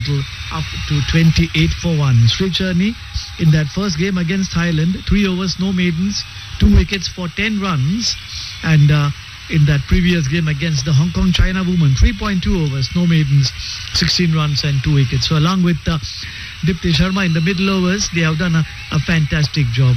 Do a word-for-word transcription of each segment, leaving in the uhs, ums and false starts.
up to twenty-eight for one. Sri Cherny in that first game against Thailand, three overs, no maidens, two wickets for ten runs. And uh, in that previous game against the Hong Kong China women, three point two overs, no maidens, sixteen runs and two wickets. So along with uh, Dipti Sharma in the middle overs, they have done a, a fantastic job.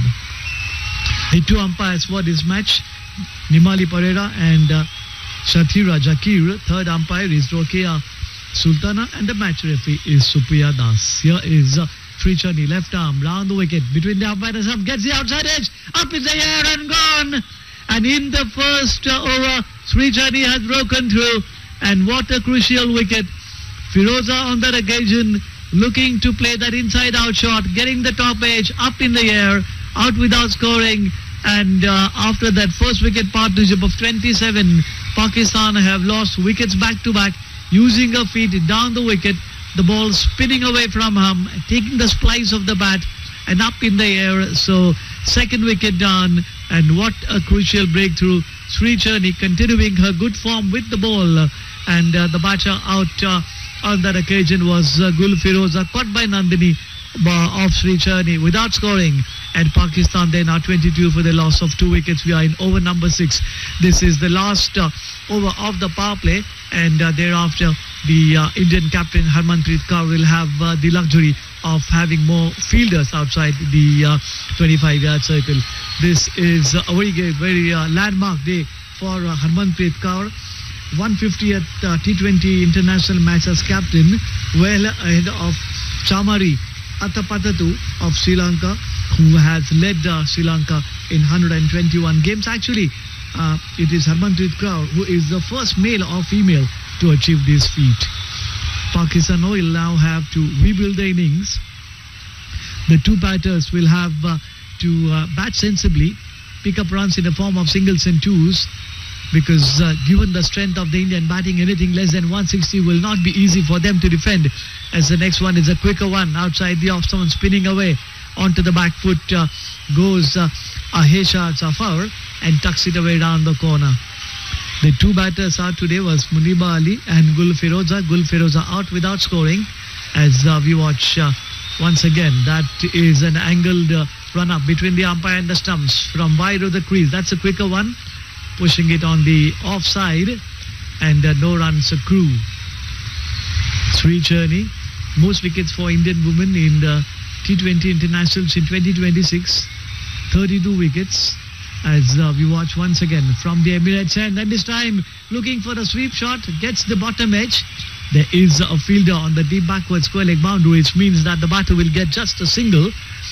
The two umpires for this match, Nimali Pereira and uh, Shathira Jakir. Third umpire is Rokeya Sultana, and the match referee is Supriya Das. Here is uh, Sri Cherny, left arm, round the wicket, between the umpires, up, gets the outside edge, up in the air and gone. And in the first uh, over, Sri Cherny has broken through, and what a crucial wicket. Firoza on that occasion, looking to play that inside-out shot, getting the top edge, up in the air, out without scoring. And uh, after that first wicket partnership of twenty-seven, Pakistan have lost wickets back-to-back, using her feet down the wicket, the ball spinning away from him, taking the splice of the bat and up in the air. So second wicket down, and what a crucial breakthrough. Sri Cherny continuing her good form with the ball, and uh, the batter out uh, on that occasion was uh, Gul Firoza, caught by Nandini uh, of Sri Cherny without scoring. And Pakistan then are twenty-two for the loss of two wickets. We are in over number six. This is the last uh, over of the power play, and uh, thereafter the uh, Indian captain Harmanpreet Kaur will have uh, the luxury of having more fielders outside the uh, twenty-five yard circle. This is uh, a very good, very uh, landmark day for uh, Harmanpreet Kaur. one hundred fiftieth uh, T twenty international match as captain, well ahead of Chamari Atapatatu of Sri Lanka, who has led uh, Sri Lanka in one hundred twenty-one games. Actually, uh, it is Harmanpreet Kaur who is the first male or female to achieve this feat. Pakistan will now have to rebuild the innings. The two batters will have uh, to uh, bat sensibly, pick up runs in the form of singles and twos, because uh, given the strength of the Indian batting, anything less than one sixty will not be easy for them to defend, as the next one is a quicker one outside the off, someone spinning away onto the back foot uh, goes uh, Ahesha Zafar and tucks it away down the corner. The two batters are today was Muniba Ali and Gul Firoza. Gul Firoza out without scoring, as uh, we watch uh, once again. That is an angled uh, run-up between the umpire and the stumps from wide of the crease. That's a quicker one, pushing it on the offside, and uh, no runs accrue. Sri Cherny, most wickets for Indian women in the T twenty internationals in twenty twenty-six, thirty-two wickets, as uh, we watch once again from the Emirates end, and this time looking for the sweep shot, gets the bottom edge. There is a fielder on the deep backward square leg boundary, which means that the batter will get just a single.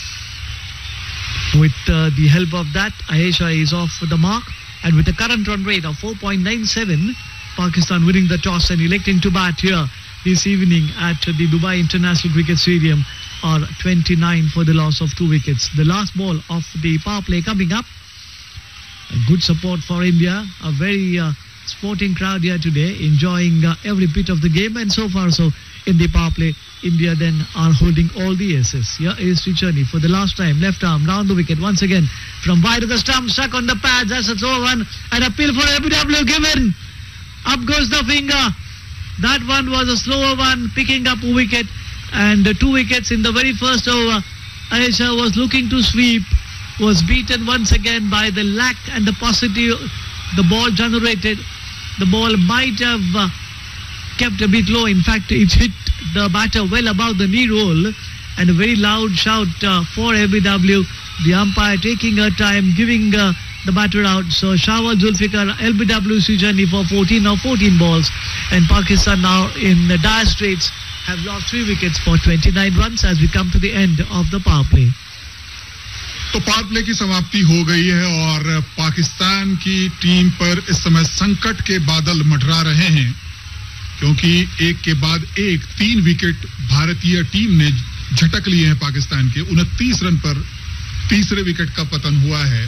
With uh, the help of that, Ayesha is off the mark, and with the current run rate of four point nine seven, Pakistan winning the toss and electing to bat here this evening at the Dubai International Cricket Stadium are twenty-nine for the loss of two wickets. The last ball of the power play coming up. A good support for India. A very uh, sporting crowd here today, enjoying uh, every bit of the game, and so far so in the power play, India then are holding all the aces. Here is Sri Cherny for the last time, left arm round the wicket once again from wide of the stump, stuck on the pads. That's a throw one, and appeal for L B W given. Up goes the finger. That one was a slower one, picking up a wicket, and uh, two wickets in the very first over. Ayesha was looking to sweep, was beaten once again by the lack and the paucity the ball generated. The ball might have uh, kept a bit low. In fact, it hit the batter well above the knee roll, and a very loud shout uh, for L B W. The umpire taking her time, giving uh, the batter out. So Shahwal Zulfikar, L B W Sri Cherny for fourteen or fourteen balls, and Pakistan now in the dire straits have lost three wickets for twenty-nine runs as we come to the end of the power play. तो power play की समाप्ति हो गई है और पाकिस्तान की team पर इस समय संकट के बादल मंडरा रहे हैं, क्योंकि एक के बाद एक तीन विकेट भारतीय टीम ने झटक लिए हैं पाकिस्तान के। उनतीस रन पर तीसरे विकेट का पतन हुआ है।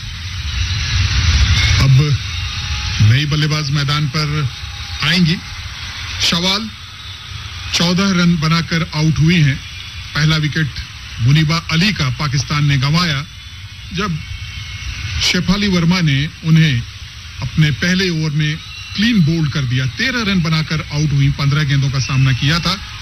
अब नई बल्लेबाज मैदान पर आएंगी। शवाल चौदह रन बनाकर आउट हुई हैं। पहला विकेट मुनीबा अली का पाकिस्तान ने गंवाया, जब शेफाली वर्मा ने उन्हें अपने पहले ओवर में क्लीन बोल्ड कर दिया। तेरह रन बनाकर आउट हुई, पंद्रह गेंदों का सामना किया था।